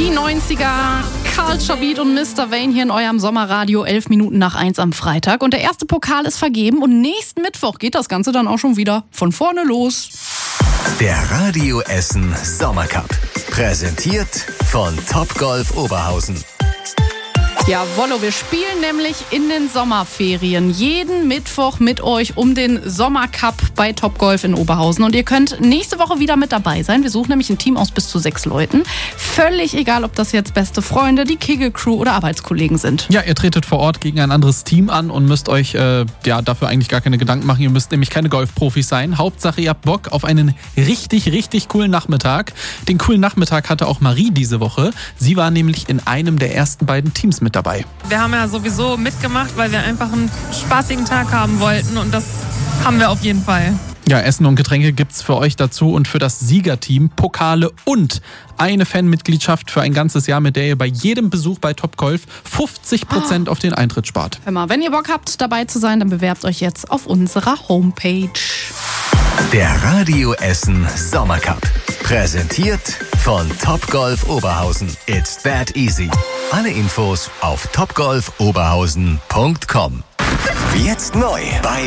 Die 90er, Culture Beat und Mr. Vane hier in eurem Sommerradio, 11 Minuten nach 1 am Freitag. Und der erste Pokal ist vergeben und nächsten Mittwoch geht das Ganze dann auch schon wieder von vorne los. Der Radio Essen Sommercup. Präsentiert von Topgolf Oberhausen. Jawollo, wir spielen nämlich in den Sommerferien jeden Mittwoch mit euch um den Sommercup bei Topgolf in Oberhausen. Und ihr könnt nächste Woche wieder mit dabei sein. Wir suchen nämlich ein Team aus bis zu 6 Leuten. Völlig egal, ob das jetzt beste Freunde, die Kegelcrew oder Arbeitskollegen sind. Ja, ihr tretet vor Ort gegen ein anderes Team an und müsst euch dafür eigentlich gar keine Gedanken machen. Ihr müsst nämlich keine Golfprofis sein. Hauptsache, ihr habt Bock auf einen richtig, richtig coolen Nachmittag. Den coolen Nachmittag hatte auch Marie diese Woche. Sie war nämlich in einem der ersten beiden Teams mit dabei. Wir haben ja sowieso mitgemacht, weil wir einfach einen spaßigen Tag haben wollten und das haben wir auf jeden Fall. Ja, Essen und Getränke gibt's für euch dazu und für das Siegerteam Pokale und eine Fanmitgliedschaft für ein ganzes Jahr, mit der ihr bei jedem Besuch bei Topgolf 50% auf den Eintritt spart. Hör mal, wenn ihr Bock habt, dabei zu sein, dann bewerbt euch jetzt auf unserer Homepage. Der Radio Essen Sommercup. Präsentiert von Topgolf Oberhausen. It's that easy. Alle Infos auf topgolfoberhausen.com. Jetzt neu bei